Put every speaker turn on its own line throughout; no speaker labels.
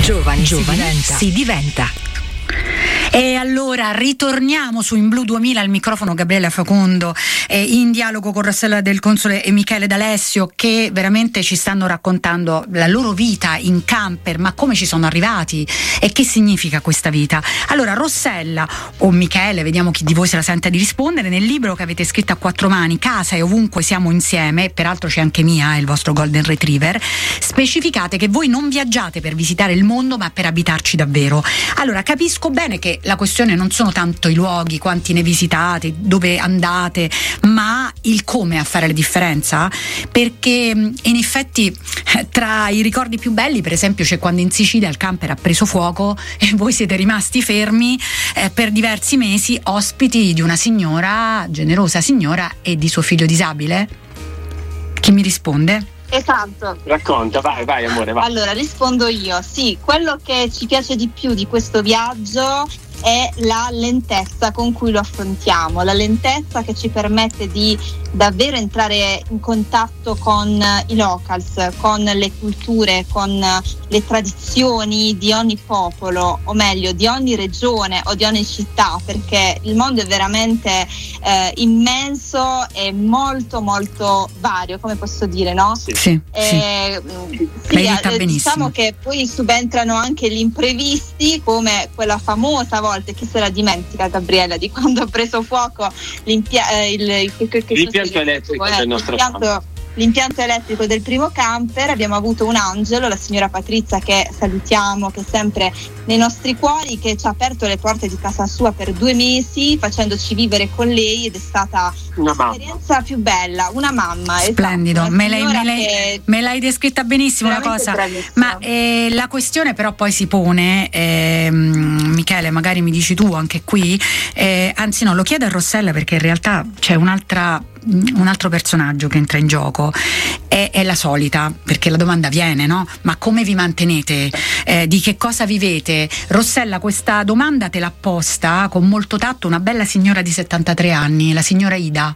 Giovani si diventa. E allora ritorniamo su In Blu 2000, al microfono Gabriella Facundo, in dialogo con Rossella Del Console e Michele D'Alessio, che veramente ci stanno raccontando la loro vita in camper, ma come ci sono arrivati e che significa questa vita. Allora Rossella o Michele, vediamo chi di voi se la sente di rispondere, nel libro che avete scritto a quattro mani, Casa e ovunque siamo insieme, peraltro c'è anche Mia, il vostro Golden Retriever, specificate che voi non viaggiate per visitare il mondo ma per abitarci davvero. Allora capisco bene che la questione non sono tanto i luoghi, quanti ne visitate, dove andate, ma il come a fare la differenza, perché in effetti tra i ricordi più belli, per esempio, c'è quando in Sicilia il camper ha preso fuoco e voi siete rimasti fermi per diversi mesi, ospiti di una signora, generosa signora, e di suo figlio disabile. Chi mi risponde?
Esatto.
Racconta, vai amore, vai.
Allora rispondo io. Sì, quello che ci piace di più di questo viaggio è la lentezza con cui lo affrontiamo, la lentezza che ci permette di davvero entrare in contatto con i locals, con le culture, con le tradizioni di ogni popolo, o meglio di ogni regione o di ogni città, perché il mondo è veramente immenso e molto molto vario, come posso dire, no?
Sì.
Diciamo che poi subentrano anche gli imprevisti, come quella famosa volta, chi se la dimentica, Gabriella, di quando ha preso fuoco
l'impianto elettrico del nostro camper.
L'impianto elettrico del primo camper. Abbiamo avuto un angelo, la signora Patrizia, che salutiamo, che è sempre nei nostri cuori, che ci ha aperto le porte di casa sua per 2 mesi, facendoci vivere con lei, ed è stata l'esperienza più bella, una mamma.
Splendido,
esatto,
me l'hai descritta benissimo la cosa, bravissima. Ma la questione però poi si pone, Michele, magari mi dici tu anche qui, anzi no, lo chiedo a Rossella, perché in realtà c'è un altro personaggio che entra in gioco, è la solita, perché la domanda viene, no? Ma come vi mantenete? Di che cosa vivete? Rossella, questa domanda te l'ha posta con molto tatto una bella signora di 73 anni, la signora Ida.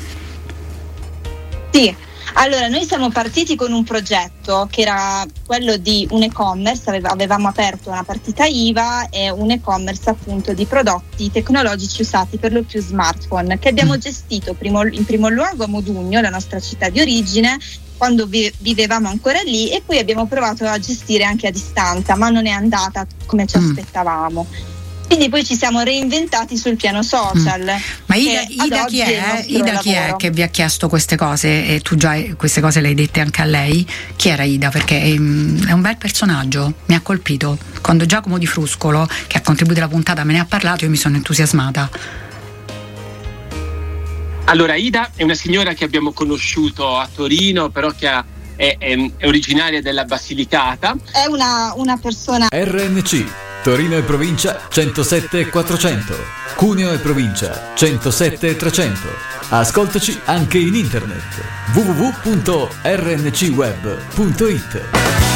Sì. Allora, noi siamo partiti con un progetto che era quello di un e-commerce, avevamo aperto una partita IVA e un e-commerce appunto di prodotti tecnologici usati per lo più smartphone, che abbiamo gestito in primo luogo a Modugno, la nostra città di origine, quando vivevamo ancora lì, e poi abbiamo provato a gestire anche a distanza, ma non è andata come ci aspettavamo. Quindi poi ci siamo reinventati sul piano social.
Ma Ida chi è? Ida chi è che vi ha chiesto queste cose, e tu già queste cose le hai dette anche a lei? Chi era Ida? Perché è un bel personaggio, mi ha colpito. Quando Giacomo Di Fruscolo, che ha contribuito alla puntata, me ne ha parlato, io mi sono entusiasmata.
Allora, Ida è una signora che abbiamo conosciuto a Torino, però che è originaria della Basilicata.
È una persona
RNC Torino e provincia 107 400, Cuneo e provincia 107 300. Ascoltaci anche in internet www.rncweb.it.